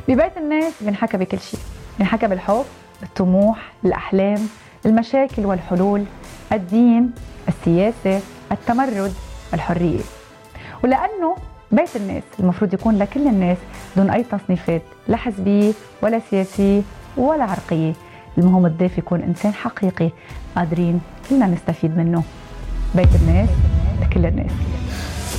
ببيت الناس بنحكى بكل شيء، بنحكى بالحب، بالطموح، الأحلام، المشاكل والحلول، الدين، السياسة، التمرد، الحرية. ولأنه بيت الناس المفروض يكون لكل الناس دون أي تصنيفات، لا حزبية ولا سياسية ولا عرقية. المهم الضيف يكون إنسان حقيقي قادرين كلنا نستفيد منه. بيت الناس لكل الناس.